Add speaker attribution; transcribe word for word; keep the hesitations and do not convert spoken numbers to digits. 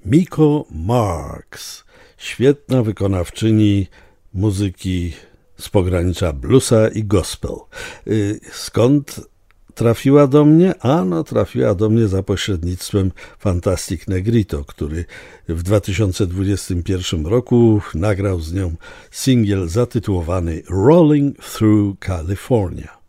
Speaker 1: Miko Marks, świetna wykonawczyni muzyki z pogranicza bluesa i gospel. Skąd trafiła do mnie? Ano, trafiła do mnie za pośrednictwem Fantastic Negrito, który w dwa tysiące dwudziestym pierwszym roku nagrał z nią singiel zatytułowany Rolling Through California.